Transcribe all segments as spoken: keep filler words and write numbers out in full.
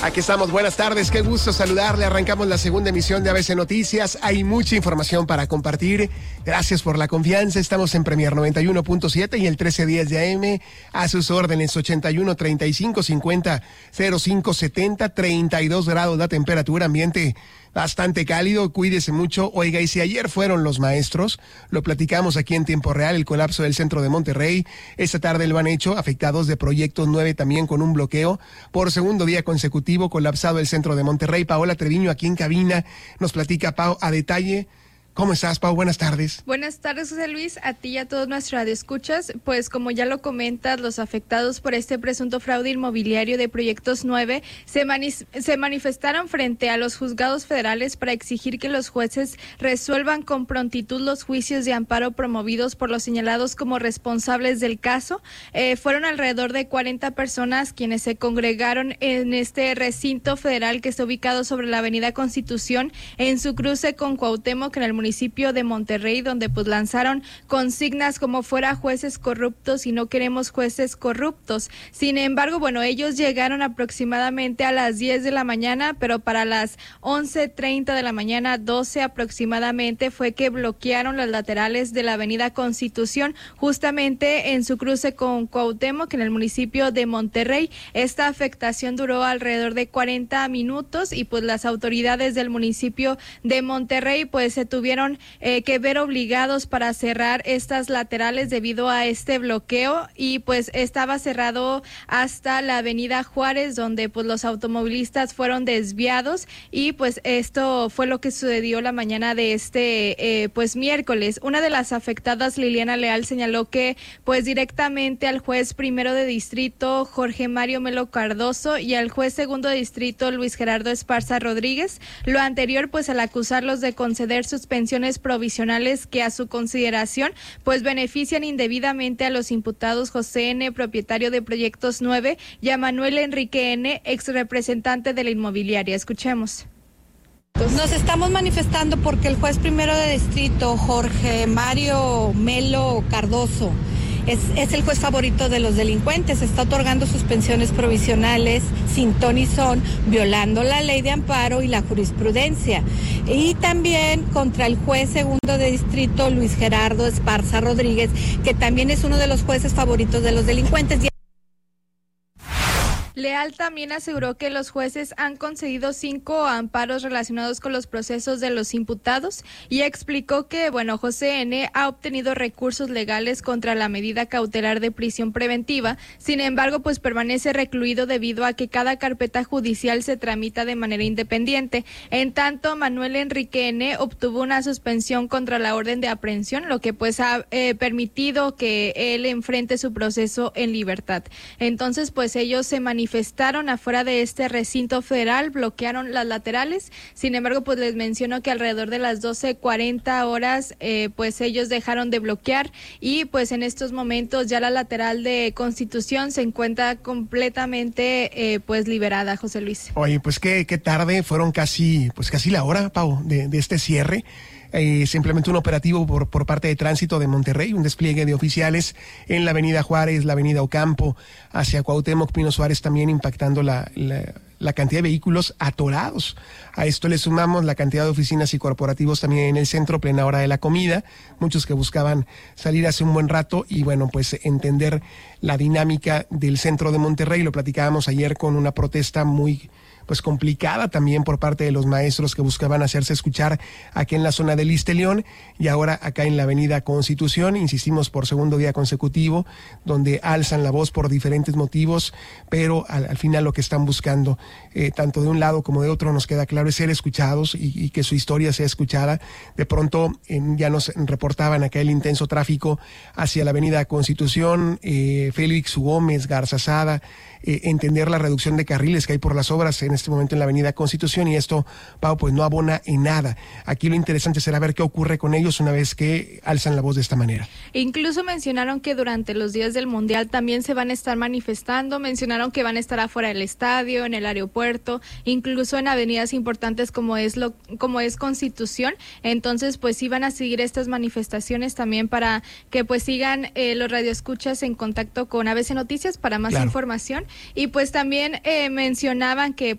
Aquí estamos, buenas tardes, qué gusto saludarle. Arrancamos la segunda emisión de A B C Noticias. Hay mucha información para compartir. Gracias por la confianza. Estamos en Premier noventa y uno punto siete y el trece diez de A M. A sus órdenes, ochenta y uno, treinta y cinco, cincuenta, cero cinco, setenta, treinta y dos grados la temperatura, ambiente bastante cálido, cuídese mucho. Oiga, y si ayer fueron los maestros, lo platicamos aquí en tiempo real, el colapso del centro de Monterrey. Esta tarde lo han hecho afectados de Proyecto nueve también con un bloqueo. Por segundo día consecutivo, colapsado el centro de Monterrey. Paola Treviño aquí en cabina nos platica, Pau, a detalle. ¿Cómo estás, Pau? Buenas tardes. Buenas tardes, José Luis, a ti y a todos nuestros radioescuchas. Pues como ya lo comentas, los afectados por este presunto fraude inmobiliario de Proyectos nueve se, mani- se manifestaron frente a los juzgados federales para exigir que los jueces resuelvan con prontitud los juicios de amparo promovidos por los señalados como responsables del caso. Eh, fueron alrededor de cuarenta personas quienes se congregaron en este recinto federal que está ubicado sobre la Avenida Constitución en su cruce con Cuauhtémoc en el municipio de Monterrey, donde pues lanzaron consignas como fuera jueces corruptos y no queremos jueces corruptos. Sin embargo, bueno, ellos llegaron aproximadamente a las diez de la mañana, pero para las once treinta de la mañana, doce aproximadamente, fue que bloquearon las laterales de la Avenida Constitución, justamente en su cruce con Cuauhtémoc, en el municipio de Monterrey. Esta afectación duró alrededor de cuarenta minutos y pues las autoridades del municipio de Monterrey pues se tuvieron Eh, que ver obligados para cerrar estas laterales debido a este bloqueo y pues estaba cerrado hasta la Avenida Juárez, donde pues los automovilistas fueron desviados y pues esto fue lo que sucedió la mañana de este eh, pues miércoles. Una de las afectadas, Liliana Leal, señaló que pues directamente al juez primero de distrito Jorge Mario Melo Cardoso y al juez segundo de distrito Luis Gerardo Esparza Rodríguez, lo anterior pues al acusarlos de conceder sus pensiones provisionales que a su consideración pues benefician indebidamente a los imputados José N., propietario de Proyectos nueve, y a Manuel Enrique N., ex representante de la inmobiliaria. Escuchemos. Nos estamos manifestando porque el juez primero de distrito Jorge Mario Melo Cardoso Es, es el juez favorito de los delincuentes, está otorgando suspensiones provisionales sin ton y son, violando la ley de amparo y la jurisprudencia. Y también contra el juez segundo de distrito Luis Gerardo Esparza Rodríguez, que también es uno de los jueces favoritos de los delincuentes. Leal también aseguró que los jueces han concedido cinco amparos relacionados con los procesos de los imputados y explicó que, bueno, José N. ha obtenido recursos legales contra la medida cautelar de prisión preventiva, sin embargo, pues permanece recluido debido a que cada carpeta judicial se tramita de manera independiente. En tanto, Manuel Enrique N. obtuvo una suspensión contra la orden de aprehensión, lo que pues ha eh, permitido que él enfrente su proceso en libertad. Entonces, pues ellos se manifestaron manifestaron afuera de este recinto federal, bloquearon las laterales. Sin embargo, pues les menciono que alrededor de las doce cuarenta horas, eh, pues ellos dejaron de bloquear y pues en estos momentos ya la lateral de Constitución se encuentra completamente eh, pues liberada, José Luis. Oye, pues qué, qué tarde, fueron casi, pues casi la hora, Pau, de, de este cierre. Eh, se implementó un operativo por, por parte de Tránsito de Monterrey, un despliegue de oficiales en la Avenida Juárez, la Avenida Ocampo, hacia Cuauhtémoc, Pino Suárez, también impactando la, la, la cantidad de vehículos atorados. A esto le sumamos la cantidad de oficinas y corporativos también en el centro, plena hora de la comida, muchos que buscaban salir hace un buen rato y bueno, pues entender la dinámica del centro de Monterrey. Lo platicábamos ayer con una protesta muy pues complicada también por parte de los maestros que buscaban hacerse escuchar aquí en la zona del Ixtelión y ahora acá en la Avenida Constitución, insistimos, por segundo día consecutivo, donde alzan la voz por diferentes motivos, pero al, al final lo que están buscando, eh, tanto de un lado como de otro, nos queda claro, es ser escuchados y, y que su historia sea escuchada. De pronto eh, ya nos reportaban acá el intenso tráfico hacia la Avenida Constitución, eh, Félix Gómez, Garzazada, eh, entender la reducción de carriles que hay por las obras en este momento en la Avenida Constitución, y esto, Pau, pues no abona en nada. Aquí lo interesante será ver qué ocurre con ellos una vez que alzan la voz de esta manera. Incluso mencionaron que durante los días del Mundial también se van a estar manifestando, mencionaron que van a estar afuera del estadio, en el aeropuerto, incluso en avenidas importantes como es lo como es Constitución. Entonces, pues sí van a seguir estas manifestaciones también para que pues sigan eh, los radioescuchas en contacto con A B C Noticias para más claro. información. Y pues también eh, mencionaban que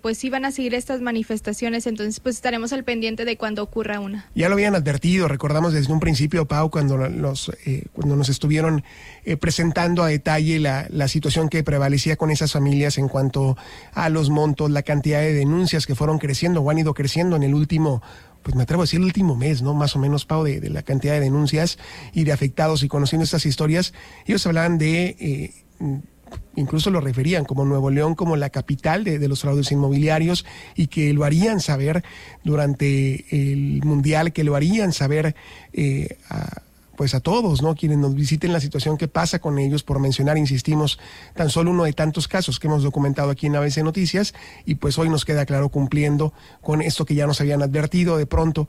pues iban a seguir estas manifestaciones, entonces pues estaremos al pendiente de cuando ocurra una. Ya lo habían advertido, recordamos desde un principio, Pau, cuando los eh, cuando nos estuvieron eh, presentando a detalle la, la situación que prevalecía con esas familias en cuanto a los montos, la cantidad de denuncias que fueron creciendo o han ido creciendo en el último, pues me atrevo a decir el último mes, ¿no? Más o menos, Pau, de, de la cantidad de denuncias y de afectados, y conociendo estas historias, ellos hablaban de... Eh, incluso lo referían como Nuevo León como la capital de, de los fraudes inmobiliarios, y que lo harían saber durante el Mundial, que lo harían saber eh, a, pues a todos, ¿no? Quienes nos visiten, la situación que pasa con ellos, por mencionar, insistimos, tan solo uno de tantos casos que hemos documentado aquí en A B C Noticias, y pues hoy nos queda claro, cumpliendo con esto que ya nos habían advertido de pronto,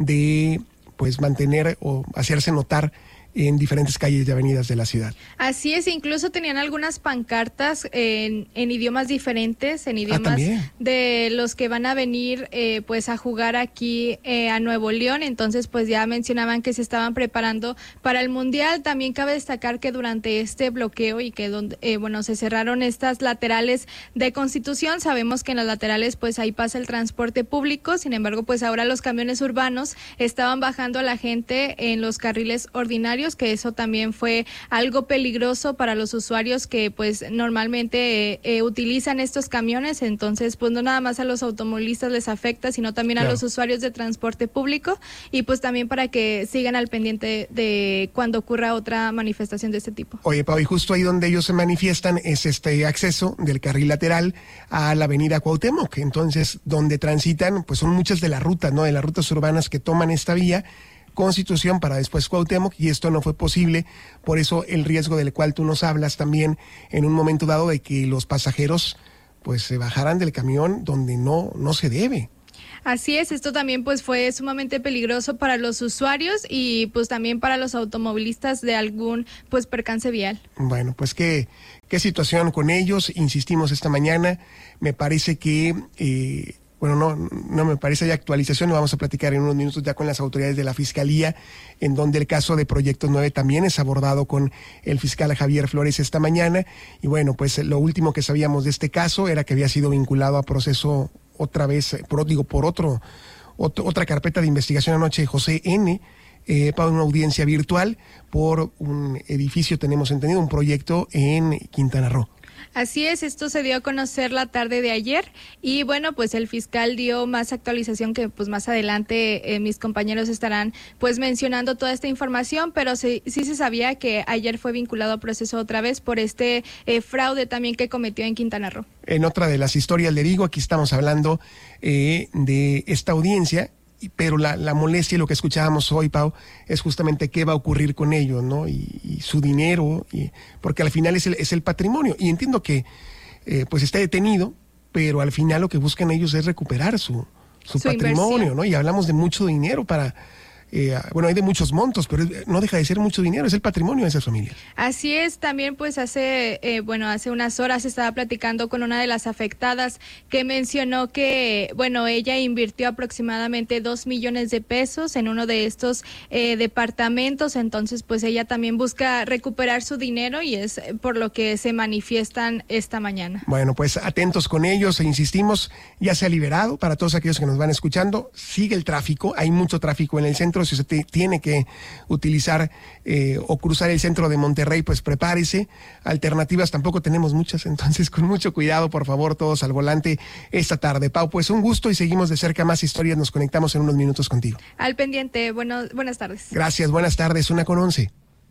de pues mantener o hacerse notar en diferentes calles y avenidas de la ciudad. Así es, incluso tenían algunas pancartas en, en idiomas diferentes, en idiomas ah, de los que van a venir eh, pues a jugar aquí eh, a Nuevo León. Entonces pues ya mencionaban que se estaban preparando para el Mundial. También cabe destacar que durante este bloqueo y que donde eh, bueno se cerraron estas laterales de Constitución, sabemos que en las laterales pues ahí pasa el transporte público. Sin embargo, pues ahora los camiones urbanos estaban bajando a la gente en los carriles ordinarios, que eso también fue algo peligroso para los usuarios que pues normalmente eh, eh, utilizan estos camiones. Entonces pues no nada más a los automovilistas les afecta, sino también claro. a los usuarios de transporte público, y pues también para que sigan al pendiente de cuando ocurra otra manifestación de este tipo. Oye, Pau, y justo ahí donde ellos se manifiestan es este acceso del carril lateral a la avenida Cuauhtémoc. Entonces, donde transitan pues son muchas de las rutas, ¿no? De las rutas urbanas que toman esta vía, Constitución para después Cuauhtémoc, y esto no fue posible. Por eso el riesgo del cual tú nos hablas también en un momento dado, de que los pasajeros pues se bajaran del camión donde no, no se debe. Así es, esto también pues fue sumamente peligroso para los usuarios y pues también para los automovilistas de algún pues percance vial. Bueno, pues qué, qué situación con ellos, insistimos esta mañana, me parece que... Eh, Bueno, no, no me parece, hay actualización, vamos a platicar en unos minutos ya con las autoridades de la Fiscalía, en donde el caso de Proyectos nueve también es abordado con el fiscal Javier Flores esta mañana. Y bueno, pues lo último que sabíamos de este caso era que había sido vinculado a proceso otra vez, por, digo, por otro, otro otra carpeta de investigación anoche, José N., eh, para una audiencia virtual por un edificio, tenemos entendido, un proyecto en Quintana Roo. Así es, esto se dio a conocer la tarde de ayer, y bueno, pues el fiscal dio más actualización que pues más adelante eh, mis compañeros estarán pues mencionando toda esta información, pero sí, sí se sabía que ayer fue vinculado a proceso otra vez por este eh, fraude también que cometió en Quintana Roo. En otra de las historias, le digo, aquí estamos hablando eh, de esta audiencia, pero la, la molestia y lo que escuchábamos hoy, Pau, es justamente qué va a ocurrir con ellos, ¿no? Y, y su dinero, y, porque al final es el, es el patrimonio. Y entiendo que eh, pues está detenido, pero al final lo que buscan ellos es recuperar su, su, su patrimonio, inversión, ¿no? Y hablamos de mucho dinero para... Eh, bueno, hay de muchos montos, pero no deja de ser mucho dinero, es el patrimonio de esas familias. Así es, también pues hace, eh, bueno, hace unas horas estaba platicando con una de las afectadas que mencionó que, bueno, ella invirtió aproximadamente dos millones de pesos en uno de estos eh, departamentos, entonces pues ella también busca recuperar su dinero, y es por lo que se manifiestan esta mañana. Bueno, pues atentos con ellos, e insistimos, ya se ha liberado para todos aquellos que nos van escuchando, sigue el tráfico, hay mucho tráfico en el centro. Si usted tiene que utilizar eh, o cruzar el centro de Monterrey, pues prepárese. Alternativas tampoco tenemos muchas, entonces con mucho cuidado, por favor, todos al volante esta tarde. Pau, pues un gusto, y seguimos de cerca más historias, nos conectamos en unos minutos contigo. Al pendiente, bueno, buenas tardes. Gracias, buenas tardes, una con once.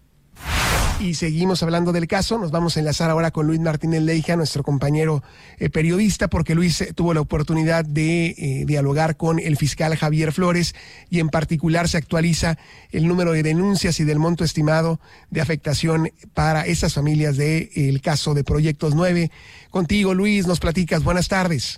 Y seguimos hablando del caso, nos vamos a enlazar ahora con Luis Martínez Leija, nuestro compañero eh, periodista, porque Luis eh, tuvo la oportunidad de eh, dialogar con el fiscal Javier Flores, y en particular se actualiza el número de denuncias y del monto estimado de afectación para esas familias del de, caso de Proyectos nueve. Contigo, Luis, nos platicas, buenas tardes.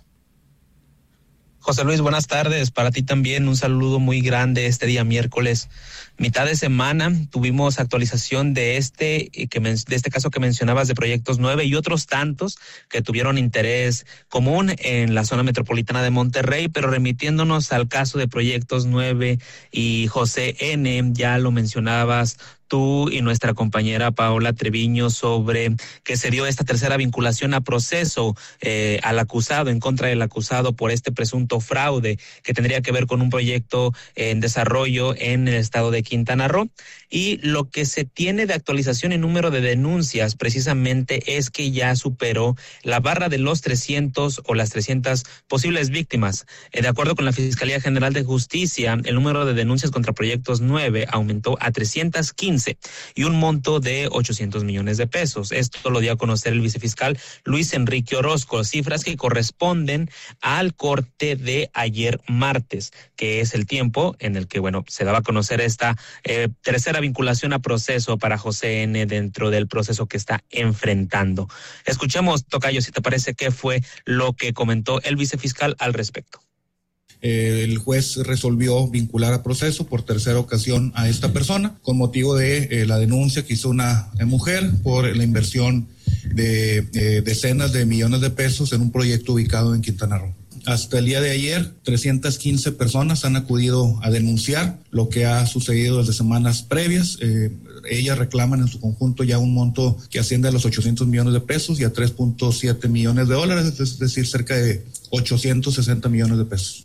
José Luis, buenas tardes. Para ti también un saludo muy grande este día miércoles, mitad de semana. Tuvimos actualización de este que de este caso que mencionabas de Proyectos nueve y otros tantos que tuvieron interés común en la zona metropolitana de Monterrey, pero remitiéndonos al caso de Proyectos nueve y José N., ya lo mencionabas tú y nuestra compañera Paola Treviño sobre que se dio esta tercera vinculación a proceso eh, al acusado, en contra del acusado por este presunto fraude que tendría que ver con un proyecto en desarrollo en el estado de Quintana Roo. Y lo que se tiene de actualización en número de denuncias precisamente es que ya superó la barra de los trescientos o las trescientas posibles víctimas. Eh, de acuerdo con la Fiscalía General de Justicia, el número de denuncias contra Proyectos nueve aumentó a trescientas quince y un monto de ochocientos millones de pesos. Esto lo dio a conocer el vicefiscal Luis Enrique Orozco, cifras que corresponden al corte de ayer martes, que es el tiempo en el que, bueno, se daba a conocer esta eh, tercera vinculación a proceso para José N. dentro del proceso que está enfrentando. Escuchemos, Tocayo, si te parece, qué fue lo que comentó el vicefiscal al respecto. Eh, el juez resolvió vincular a proceso por tercera ocasión a esta persona con motivo de eh, la denuncia que hizo una eh, mujer por la inversión de eh, decenas de millones de pesos en un proyecto ubicado en Quintana Roo. Hasta el día de ayer, trescientas quince personas han acudido a denunciar lo que ha sucedido desde semanas previas. Eh, ellas reclaman en su conjunto ya un monto que asciende a los ochocientos millones de pesos y a tres punto siete millones de dólares, es decir, cerca de ochocientos sesenta millones de pesos.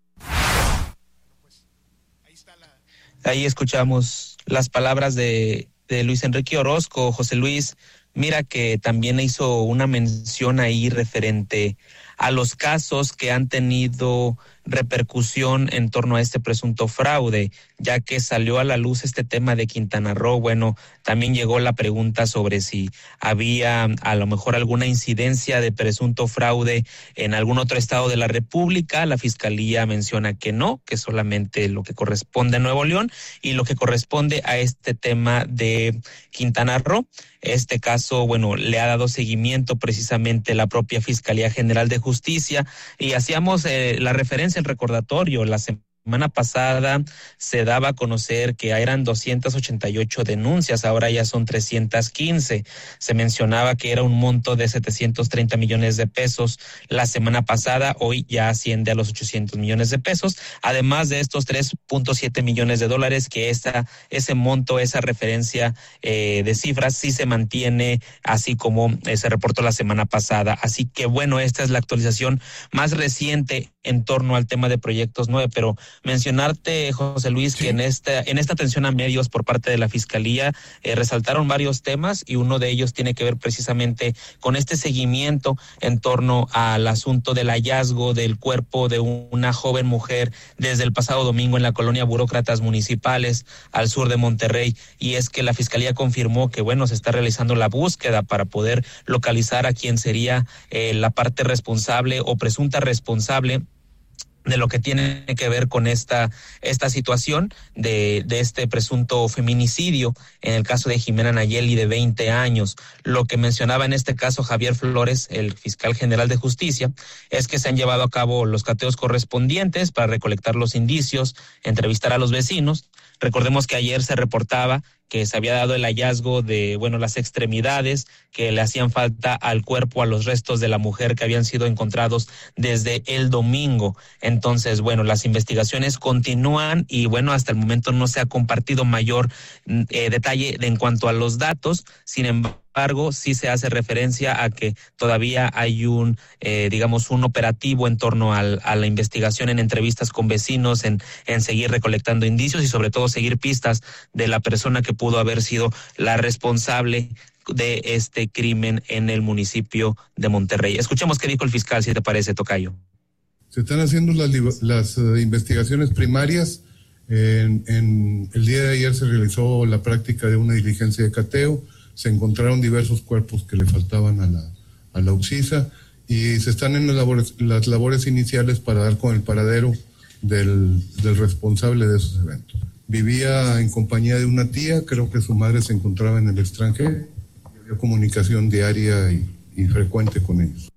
Ahí escuchamos las palabras de, de Luis Enrique Orozco. José Luis, mira que también hizo una mención ahí referente a los casos que han tenido repercusión en torno a este presunto fraude, ya que salió a la luz este tema de Quintana Roo. Bueno, también llegó la pregunta sobre si había a lo mejor alguna incidencia de presunto fraude en algún otro estado de la República. La Fiscalía menciona que no, que solamente lo que corresponde a Nuevo León y lo que corresponde a este tema de Quintana Roo. Este caso, bueno, le ha dado seguimiento precisamente la propia Fiscalía General de Justicia y hacíamos eh, la referencia, el recordatorio, la semana pasada se daba a conocer que eran doscientas ochenta y ocho denuncias, ahora ya son trescientas quince. Se mencionaba que era un monto de setecientos treinta millones de pesos la semana pasada, hoy ya asciende a los ochocientos millones de pesos, además de estos tres punto siete millones de dólares que esa, ese monto, esa referencia eh, de cifras sí se mantiene así como eh, se reportó la semana pasada. Así que bueno, esta es la actualización más reciente en torno al tema de Proyectos nueve, pero mencionarte, José Luis, sí, que en esta en esta atención a medios por parte de la Fiscalía eh, resaltaron varios temas y uno de ellos tiene que ver precisamente con este seguimiento en torno al asunto del hallazgo del cuerpo de una joven mujer desde el pasado domingo en la colonia Burócratas Municipales al sur de Monterrey, y es que la Fiscalía confirmó que bueno, se está realizando la búsqueda para poder localizar a quien sería eh, la parte responsable o presunta responsable de lo que tiene que ver con esta esta situación de, de este presunto feminicidio en el caso de Jimena Nayeli, de veinte años. Lo que mencionaba en este caso Javier Flores, el fiscal general de justicia, es que se han llevado a cabo los cateos correspondientes para recolectar los indicios, entrevistar a los vecinos. Recordemos que ayer se reportaba que se había dado el hallazgo de, bueno, las extremidades que le hacían falta al cuerpo, a los restos de la mujer que habían sido encontrados desde el domingo. Entonces, bueno, las investigaciones continúan y, bueno, hasta el momento no se ha compartido mayor eh, detalle de, en cuanto a los datos. Sin embargo, sí se hace referencia a que todavía hay un, eh, digamos, un operativo en torno al, a la investigación, en entrevistas con vecinos, en, en seguir recolectando indicios y sobre todo seguir pistas de la persona que pudo haber sido la responsable de este crimen en el municipio de Monterrey. Escuchemos qué dijo el fiscal, si te parece, Tocayo. Se están haciendo las, las uh, investigaciones primarias. En, en el día de ayer se realizó la práctica de una diligencia de cateo. Se encontraron diversos cuerpos que le faltaban a la, a la UXISA y se están en las labores, las labores iniciales para dar con el paradero del, del responsable de esos eventos. Vivía en compañía de una tía, creo que su madre se encontraba en el extranjero, y había comunicación diaria y, y frecuente con ellos.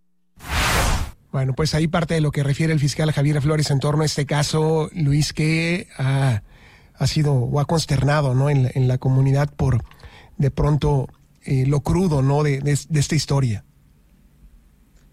Bueno, pues ahí parte de lo que refiere el fiscal Javier Flores en torno a este caso, Luis, que ha, ha sido o ha consternado, ¿no?, en, en la comunidad por de pronto eh, lo crudo, ¿no?, de, de, de esta historia.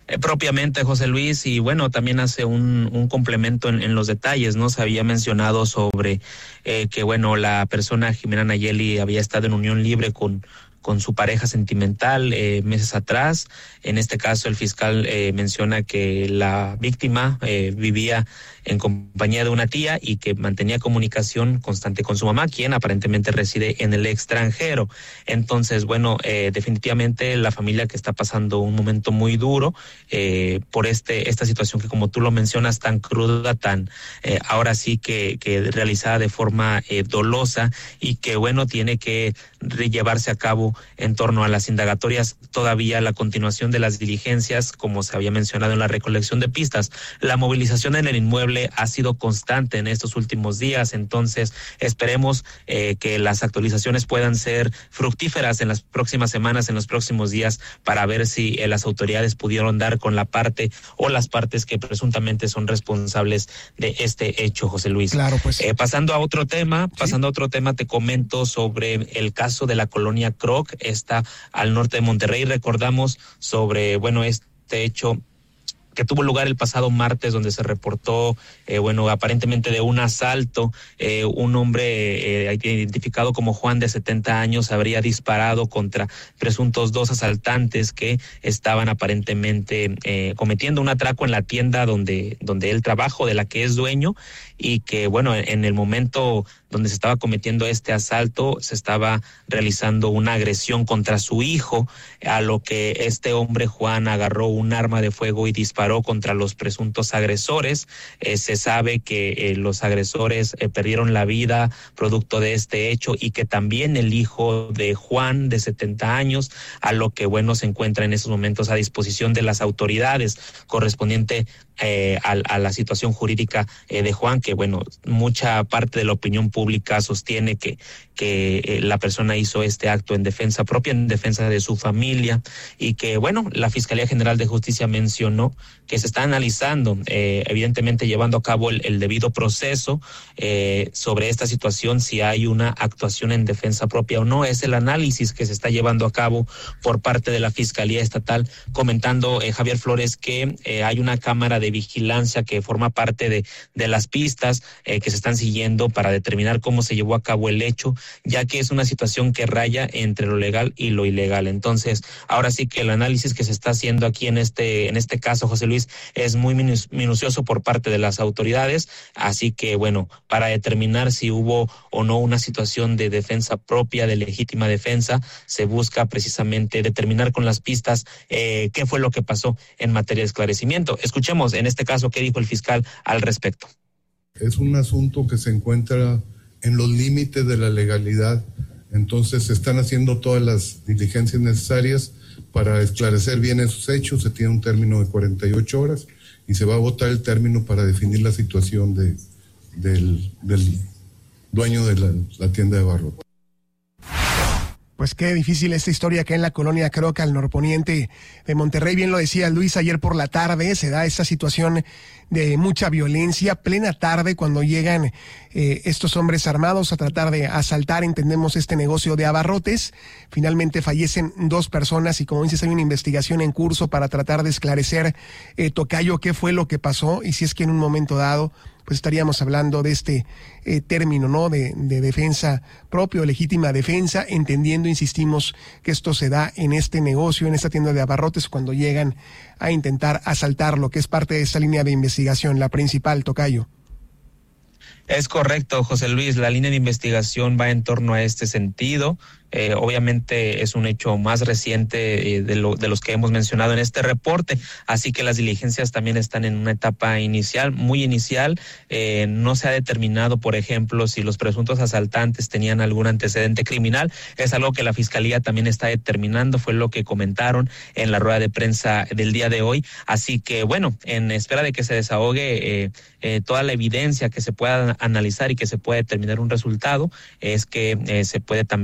Eh, propiamente, José Luis, y bueno, también hace un, un complemento en, en los detalles, ¿no? Se había mencionado sobre eh, que, bueno, la persona Jimena Nayeli había estado en unión libre con con su pareja sentimental eh, meses atrás. En este caso, el fiscal eh, menciona que la víctima eh, vivía en compañía de una tía y que mantenía comunicación constante con su mamá, quien aparentemente reside en el extranjero. Entonces, bueno, eh, definitivamente la familia que está pasando un momento muy duro eh, por este esta situación que, como tú lo mencionas, tan cruda, tan eh, ahora sí que, que realizada de forma eh, dolosa, y que, bueno, tiene que llevarse a cabo en torno a las indagatorias, todavía la continuación de las diligencias, como se había mencionado en la recolección de pistas. La movilización en el inmueble ha sido constante en estos últimos días, entonces esperemos eh, que las actualizaciones puedan ser fructíferas en las próximas semanas, en los próximos días, para ver si eh, las autoridades pudieron dar con la parte o las partes que presuntamente son responsables de este hecho, José Luis. Claro, pues. Eh, pasando a otro tema, ¿Sí? pasando a otro tema, te comento sobre el caso de la colonia Kroc, está al norte de Monterrey. Recordamos sobre, bueno, este hecho que tuvo lugar el pasado martes, donde se reportó, eh, bueno, aparentemente de un asalto. Eh, un hombre eh, identificado como Juan, de setenta años, habría disparado contra presuntos dos asaltantes que estaban aparentemente eh, cometiendo un atraco en la tienda donde, donde él trabaja, de la que es dueño, y que, bueno, en el momento donde se estaba cometiendo este asalto, se estaba realizando una agresión contra su hijo, a lo que este hombre, Juan, agarró un arma de fuego y disparó contra los presuntos agresores. Eh, se sabe que eh, los agresores eh, perdieron la vida producto de este hecho, y que también el hijo de Juan, de setenta años, a lo que, bueno, se encuentra en esos momentos a disposición de las autoridades correspondiente eh, a, a la situación jurídica eh, de Juan, que, bueno, mucha parte de la opinión pública sostiene que, que eh, la persona hizo este acto en defensa propia, en defensa de su familia, y que, bueno, la Fiscalía General de Justicia mencionó que se está analizando, eh, evidentemente llevando a cabo el, el debido proceso eh, sobre esta situación, si hay una actuación en defensa propia o no. Es el análisis que se está llevando a cabo por parte de la Fiscalía Estatal, comentando eh, Javier Flores que eh, hay una cámara de vigilancia que forma parte de, de las pistas eh, que se están siguiendo para determinar cómo se llevó a cabo el hecho, ya que es una situación que raya entre lo legal y lo ilegal. Entonces, ahora sí que el análisis que se está haciendo aquí en este, en este caso, José Luis, es muy minucioso por parte de las autoridades, así que, bueno, para determinar si hubo o no una situación de defensa propia, de legítima defensa, se busca precisamente determinar con las pistas eh, qué fue lo que pasó en materia de esclarecimiento. Escuchemos en este caso qué dijo el fiscal al respecto. Es un asunto que se encuentra en los límites de la legalidad, entonces se están haciendo todas las diligencias necesarias para esclarecer bien esos hechos. Se tiene un término de cuarenta y ocho horas y se va a votar el término para definir la situación de, del, del dueño de la, la tienda de abarrotes. Pues qué difícil esta historia acá en la colonia Kroc, al norponiente de Monterrey. Bien lo decía Luis, ayer por la tarde se da esta situación de mucha violencia, plena tarde, cuando llegan eh, estos hombres armados a tratar de asaltar, entendemos, este negocio de abarrotes. Finalmente fallecen dos personas y, como dices, hay una investigación en curso para tratar de esclarecer, eh, tocayo, qué fue lo que pasó y si es que en un momento dado pues estaríamos hablando de este eh, término, ¿no? De, de defensa propia, legítima defensa, entendiendo, insistimos, que esto se da en este negocio, en esta tienda de abarrotes, cuando llegan a intentar asaltar, lo que es parte de esta línea de investigación, la principal, tocayo. Es correcto, José Luis, la línea de investigación va en torno a este sentido. Eh, obviamente es un hecho más reciente eh, de, lo, de los que hemos mencionado en este reporte, así que las diligencias también están en una etapa inicial, muy inicial. Eh, no se ha determinado, por ejemplo, si los presuntos asaltantes tenían algún antecedente criminal. Es algo que la Fiscalía también está determinando, fue lo que comentaron en la rueda de prensa del día de hoy. Así que, bueno, en espera de que se desahogue eh, eh, toda la evidencia, que se pueda analizar y que se pueda determinar un resultado, es que eh, se puede también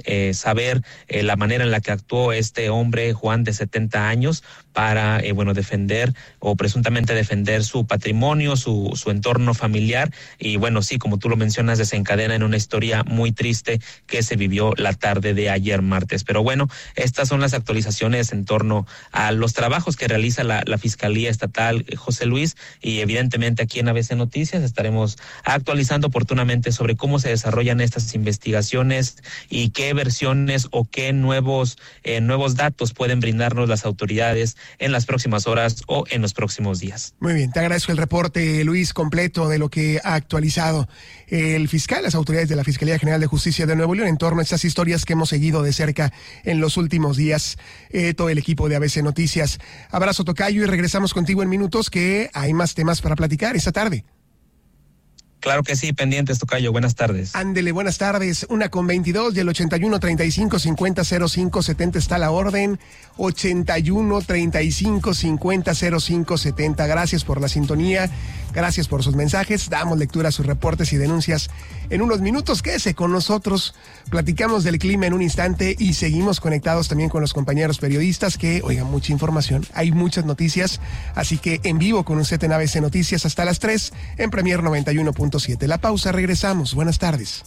eh, saber eh, la manera en la que actuó este hombre, Juan, de setenta años, para, eh, bueno, defender o presuntamente defender su patrimonio, su, su entorno familiar. Y bueno, sí, como tú lo mencionas, desencadena en una historia muy triste que se vivió la tarde de ayer martes. Pero bueno, estas son las actualizaciones en torno a los trabajos que realiza la, la Fiscalía Estatal, José Luis, y evidentemente aquí en A B C Noticias estaremos actualizando oportunamente sobre cómo se desarrollan estas investigaciones y qué versiones o qué nuevos, eh, nuevos datos pueden brindarnos las autoridades en las próximas horas o en los próximos días. Muy bien, te agradezco el reporte, Luis, completo de lo que ha actualizado el fiscal, las autoridades de la Fiscalía General de Justicia de Nuevo León en torno a estas historias que hemos seguido de cerca en los últimos días, eh, todo el equipo de A B C Noticias. Abrazo, tocayo, y regresamos contigo en minutos, que hay más temas para platicar esta tarde. Claro que sí, pendientes, tocayo. Buenas tardes. Ándele, buenas tardes. Una con veintidós y el ochenta y uno, treinta y cinco, cincuenta, cero cinco, setenta está la orden. ochenta y uno, treinta y cinco, cincuenta, cero cinco, setenta. Gracias por la sintonía. Gracias por sus mensajes. Damos lectura a sus reportes y denuncias en unos minutos. Quédese con nosotros. Platicamos del clima en un instante y seguimos conectados también con los compañeros periodistas que, oigan, mucha información. Hay muchas noticias. Así que en vivo con usted en A B C Noticias hasta las tres en Premier noventa y uno punto siete. La pausa, regresamos. Buenas tardes.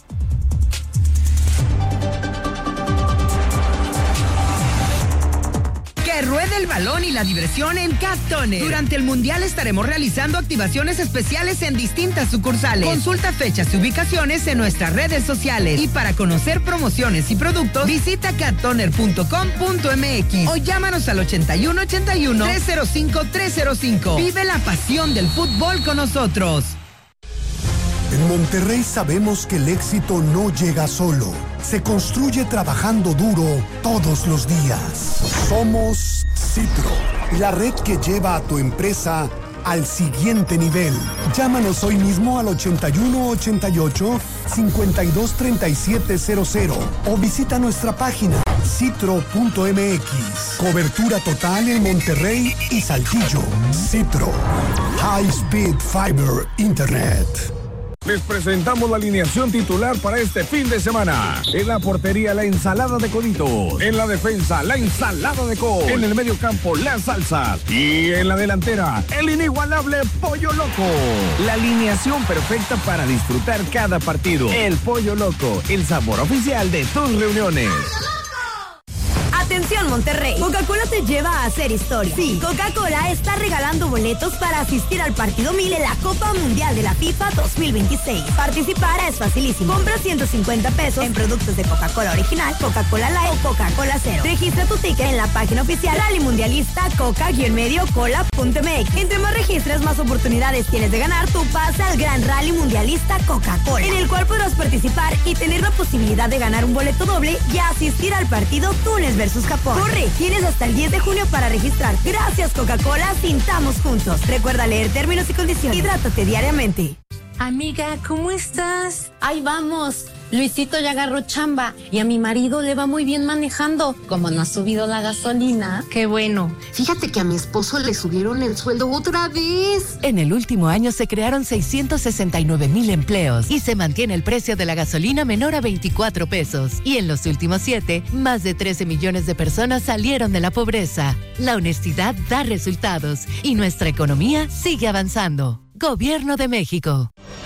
Que ruede el balón y la diversión en Cat Toner. Durante el Mundial estaremos realizando activaciones especiales en distintas sucursales. Consulta fechas y ubicaciones en nuestras redes sociales. Y para conocer promociones y productos, visita cat toner punto com punto m x o llámanos al ochenta y uno, ochenta y uno, trescientos cinco, trescientos cinco. Vive la pasión del fútbol con nosotros. En Monterrey sabemos que el éxito no llega solo, se construye trabajando duro todos los días. Somos Citro, la red que lleva a tu empresa al siguiente nivel. Llámanos hoy mismo al ochenta y uno, ochenta y ocho, cincuenta y dos, treinta y siete cero cero o visita nuestra página citro punto m x. Cobertura total en Monterrey y Saltillo. Citro, High Speed Fiber Internet. Les presentamos la alineación titular para este fin de semana. En la portería, la ensalada de coditos. En la defensa, la ensalada de col. En el medio campo, la salsa. Y en la delantera, el inigualable Pollo Loco. La alineación perfecta para disfrutar cada partido. El Pollo Loco, el sabor oficial de tus reuniones. Atención Monterrey, Coca-Cola te lleva a hacer historia. Sí, Coca-Cola está regalando boletos para asistir al partido mil en la Copa Mundial de la FIFA dos mil veintiséis. Participar es facilísimo. Compra ciento cincuenta pesos en productos de Coca-Cola original, Coca-Cola Light o Coca-Cola Cero. Registra tu ticket en la página oficial Rally Mundialista Coca-Medio Cola punto m x. Entre más registres, más oportunidades tienes de ganar tu pase al Gran Rally Mundialista Coca-Cola, en el cual podrás participar y tener la posibilidad de ganar un boleto doble y asistir al partido Túnez versus Japón. Corre, tienes hasta el diez de junio para registrar. Gracias Coca-Cola, sintamos juntos. Recuerda leer términos y condiciones. Hidrátate diariamente. Amiga, ¿cómo estás? Ahí vamos. Luisito ya agarró chamba y a mi marido le va muy bien manejando. Como no ha subido la gasolina. Qué bueno. Fíjate que a mi esposo le subieron el sueldo otra vez. En el último año se crearon seiscientos sesenta y nueve mil empleos y se mantiene el precio de la gasolina menor a veinticuatro pesos. Y en los últimos siete, más de trece millones de personas salieron de la pobreza. La honestidad da resultados y nuestra economía sigue avanzando. Gobierno de México.